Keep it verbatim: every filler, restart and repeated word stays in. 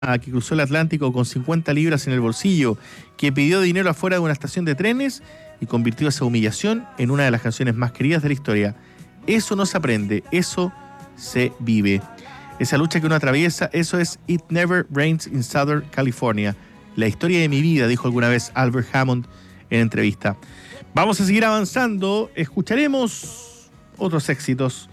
que cruzó el Atlántico con cincuenta libras en el bolsillo, que pidió dinero afuera de una estación de trenes y convirtió esa humillación en una de las canciones más queridas de la historia. Eso no se aprende, eso se vive. Esa lucha que uno atraviesa, eso es It Never Rains in Southern California. La historia de mi vida, dijo alguna vez Albert Hammond en entrevista. Vamos a seguir avanzando, escucharemos otros éxitos